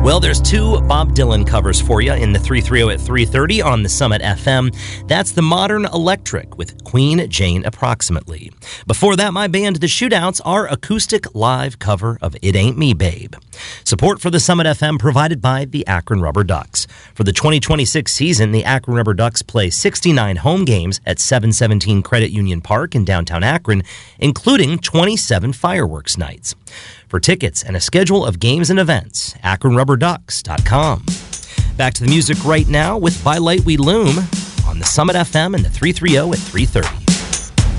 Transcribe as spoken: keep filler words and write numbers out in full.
Well, there's two Bob Dylan covers for you in the three thirty at three thirty on the Summit F M. That's the Modern Electric with Queen Jane Approximately. Before that, my band, The Shootouts, our acoustic live cover of It Ain't Me, Babe. Support for the Summit F M provided by the Akron Rubber Ducks. For the twenty twenty-six season, the Akron Rubber Ducks play sixty-nine home games at seven seventeen Credit Union Park in downtown Akron, including twenty-seven fireworks nights. For tickets and a schedule of games and events, akron rubber ducks dot com. Back to the music right now with By Light We Loom on the Summit F M and the three thirty at three thirty.